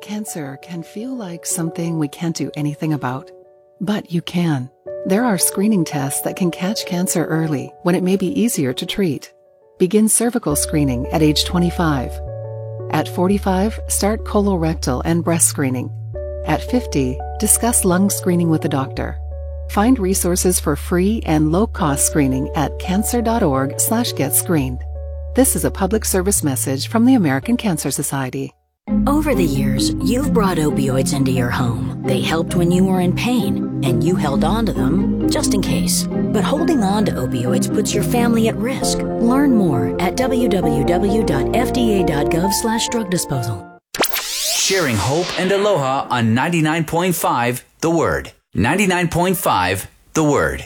Cancer can feel like something we can't do anything about. But you can. There are screening tests that can catch cancer early when it may be easier to treat. Begin cervical screening at age 25. At 45, start colorectal and breast screening. At 50, discuss lung screening with a doctor. Find resources for free and low-cost screening at cancer.org/getscreened. This is a public service message from the American Cancer Society. Over the years, you've brought opioids into your home. They helped when you were in pain, and you held on to them just in case. But holding on to opioids puts your family at risk. Learn more at www.fda.gov/drug disposal. Sharing hope and aloha on 99.5 The Word. 99.5 The Word.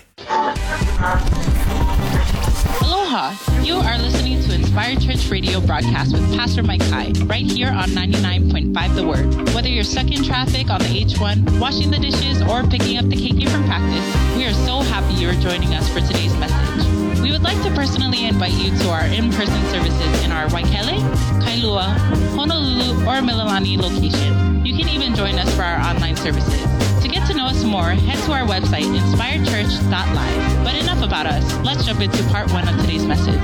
Aloha! You are listening to Inspired Church Radio broadcast with Pastor Mike Hai, right here on 99.5 The Word. Whether you're stuck in traffic on the H1, washing the dishes, or picking up the KK from practice, we are so happy you're joining us for today's message. We would like to personally invite you to our in-person services in our Waikele, Kailua, Honolulu, or Mililani location. You can even join us for our online services. To get to know us more, head to our website, inspiredchurch.live. But enough about us. Let's jump into part 1 of today's message.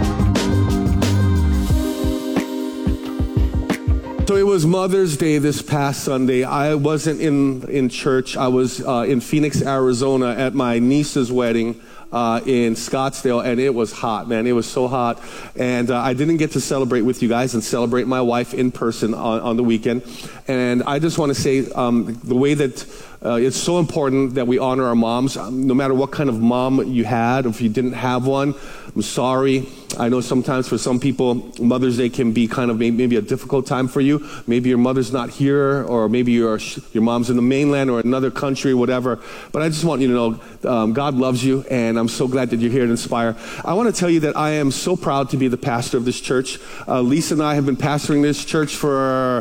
So it was Mother's Day this past Sunday. I wasn't in church. I was in Phoenix, Arizona at my niece's wedding in Scottsdale, and it was hot, man. It was so hot. And I didn't get to celebrate with you guys and celebrate my wife in person on the weekend. And I just want to say the way that it's so important that we honor our moms, no matter what kind of mom you had. If you didn't have one, I'm sorry. I know sometimes for some people, Mother's Day can be kind of maybe a difficult time for you. Maybe your mother's not here, or maybe your mom's in the mainland or another country, whatever. But I just want you to know God loves you, and I'm so glad that you're here at Inspire. I want to tell you that I am so proud to be the pastor of this church. Lisa and I have been pastoring this church for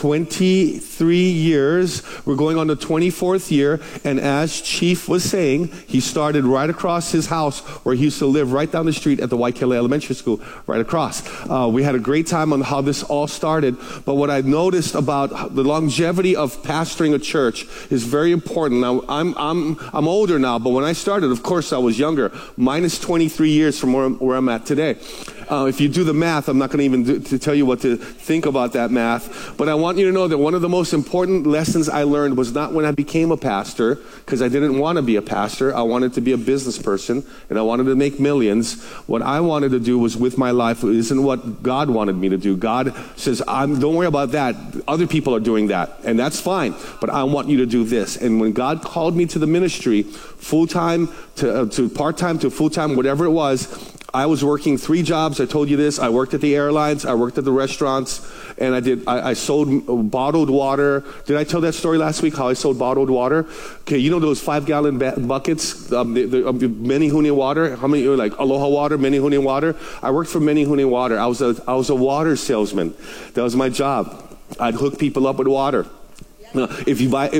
23 years. We're going on the 24th year, and as Chief was saying, he started right across his house where he used to live, right down the street at the Waikele Elementary School, right across. We had a great time on how this all started, but what I've noticed about the longevity of pastoring a church is very important. Now, I'm older now, but when I started, of course, I was younger. Minus 23 years from where I'm at today. If you do the math, I'm not going to even to tell you what to think about that math, but I want you to know that one of the most important lessons I learned was not when I became a pastor, because I didn't want to be a pastor. I wanted to be a business person, and I wanted to make millions. What I wanted to do was with my life isn't what God wanted me to do. God says, don't worry about that. Other people are doing that, and that's fine, but I want you to do this. And when God called me to the ministry, full-time to part-time to full-time, whatever it was, I was working 3 jobs. I told you this. I worked at the airlines. I worked at the restaurants. And I sold bottled water. Did I tell that story last week, how I sold bottled water? Okay, you know those 5-gallon buckets, Menehune water? How many, like Aloha water, Menehune water? I worked for Menehune water. I was a water salesman. That was my job. I'd hook people up with water. If you buy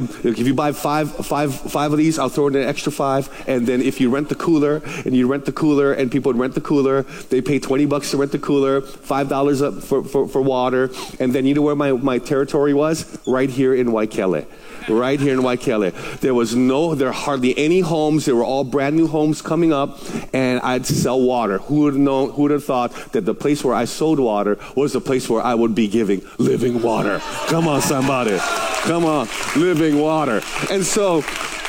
5 of these, I'll throw in an extra 5. And then if you rent the cooler, and people would rent the cooler, they pay $20 to rent the cooler, $5 up for water. And then you know where my territory was? Right here in Waikele. Right here in Waikele. There are hardly any homes. They were all brand new homes coming up, and I'd sell water. Who would have thought that the place where I sold water was the place where I would be giving living water? Come on, somebody. Come on, living water. And so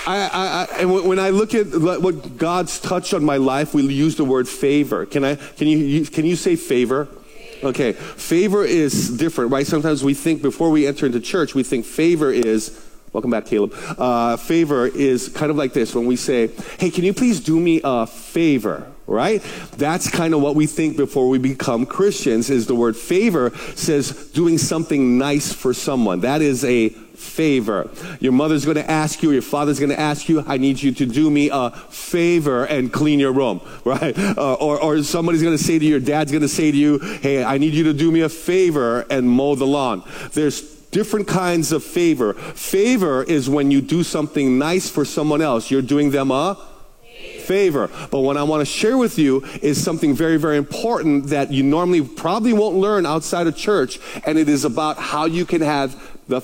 and when I look at what God's touched on my life, we use the word favor. Can you say favor? Okay, favor is different, right? Sometimes we think, before we enter into church, we think favor is, welcome back, Caleb. Favor is kind of like this, when we say, hey, can you please do me a favor? Right? That's kind of what we think before we become Christians, is the word favor says doing something nice for someone. That is a favor. Your mother's going to ask you, your father's going to ask you, I need you to do me a favor and clean your room, right? Or somebody's going to say to you, your dad's going to say to you, hey, I need you to do me a favor and mow the lawn. There's different kinds of favor. Favor is when you do something nice for someone else. You're doing them a favor. But what I want to share with you is something very, very important that you normally probably won't learn outside of church, and it is about how you can have the